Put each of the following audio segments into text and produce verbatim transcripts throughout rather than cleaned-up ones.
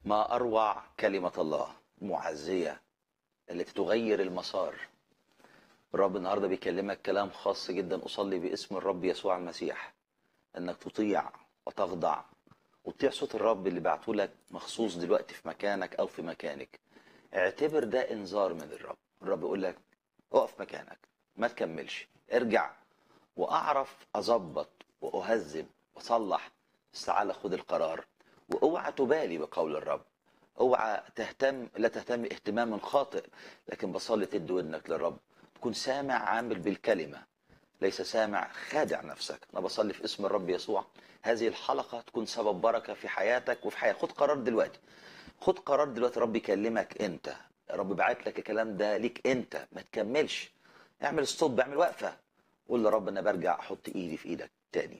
ما أروع كلمة الله المعزية التي تغير المسار. الرب النهاردة بيكلمك كلام خاص جدا. أصلي باسم الرب يسوع المسيح أنك تطيع وتخضع وتطيع صوت الرب اللي بعته لك مخصوص دلوقتي في مكانك أو في مكانك. اعتبر ده إنذار من الرب. الرب يقول لك اقف مكانك، ما تكملش، ارجع وأعرف أظبط وأهذب وأصلح. بس تعالى خد القرار واوعى تبالي بقول الرب. اوعى تهتم لا تهتم اهتماما خاطئ، لكن بصلي تدي ودنك للرب، تكون سامع عامل بالكلمة ليس سامع خادع نفسك. انا بصلي في اسم الرب يسوع هذه الحلقة تكون سبب بركة في حياتك وفي حياتك. خد قرار دلوقتي، خد قرار دلوقتي. رب يكلمك انت، رب بعت لك الكلام ده ليك انت، ما تكملش. اعمل ستوب، اعمل وقفة، قول لرب انا برجع احط ايدي في ايدك تاني.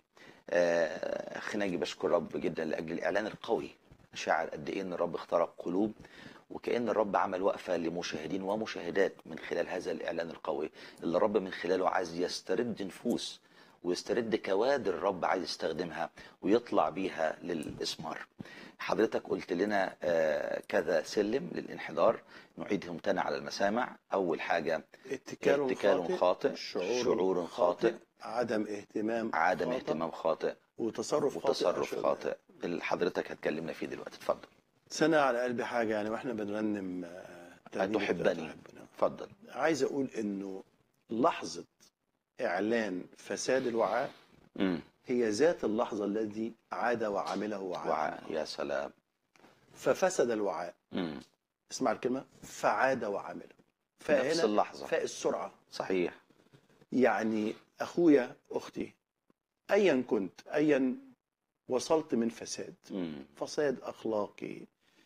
آه خناجي بشكر رب جدا لاجل الاعلان القوي. شاعر قد ايه ان الرب اخترق قلوب، وكأن الرب عمل وقفة لمشاهدين ومشاهدات من خلال هذا الإعلان القوي اللي الرب من خلاله عايز يسترد نفوس ويسترد كوادر الرب عايز يستخدمها ويطلع بيها للإسمار. حضرتك قلت لنا آه كذا سلم للانحدار نعيدهم تاني على المسامع. أول حاجة اتكال, اتكال خاطئ, خاطئ، شعور, شعور خاطئ، عدم اهتمام عدم خاطئ اهتمام خاطئ، وتصرف خاطئ. وتصرف خاطئ. اللي حضرتك هتكلمنا فيه دلوقتي اتفضل. سنة على قلبي حاجة يعني واحنا بنرنم ترنيمة أتحبني، اتفضل. عايز اقول انه لحظة اعلان فساد الوعاء امم هي ذات اللحظة التي عاد وعمله وعاء. وعاء، يا سلام. ففسد الوعاء. امم اسمع الكلمة، فعاد وعمله. نفس فهنا اللحظة. فاء السرعة. صحيح. يعني اخويا اختي ايا كنت، ايا وصلت من فساد، مم. فساد اخلاقي،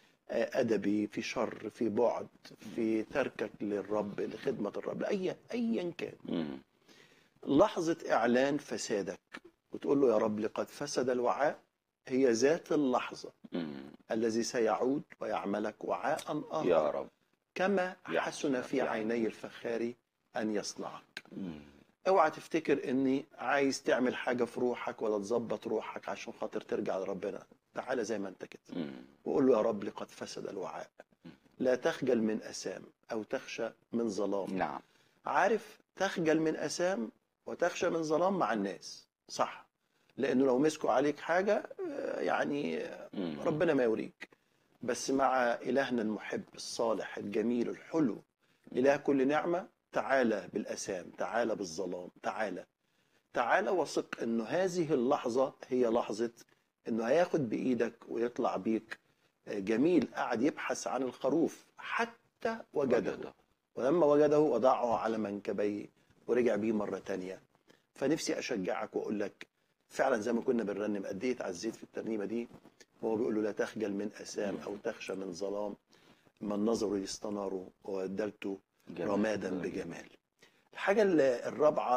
ادبي، في شر، في بعد، في تركك للرب، لخدمه الرب، ايا ايا كان. مم. لحظه اعلان فسادك وتقول له يا رب لقد فسد الوعاء هي ذات اللحظه مم. الذي سيعود ويعملك وعاء اخر يا رب كما يا حسن في يا عيني الفخار ان يصنعك. مم. اوعى تفتكر اني عايز تعمل حاجه في روحك ولا تظبط روحك عشان خاطر ترجع لربنا. تعالى زي ما انت كده مم. وقول له يا رب لقد فسد الوعاء. لا تخجل من أسام أو تخشى من ظلام. نعم. عارف تخجل من أسام وتخشى من ظلام مع الناس، صح؟ لأنه لو مسكوا عليك حاجة يعني مم. ربنا ما يوريك. بس مع إلهنا المحب الصالح الجميل الحلو إله كل نعمة، تعالى بالأسام، تعالى بالظلام، تعالى تعالى وثق أنه هذه اللحظة هي لحظة أنه هياخد بإيدك ويطلع بيك. جميل قاعد يبحث عن الخروف حتى وجده, وجده. ولما وجده وضعه على منكبيه ورجع بيه مرة تانية. فنفسي أشجعك وأقول لك فعلا زي ما كنا بنرنم قد ايه اتعزيت في الترنيمة دي، وهو بيقول له لا تخجل من أسام أو تخشى من ظلام، من نظره يستنار وودلته رمادا بجمال. الحاجة الرابعة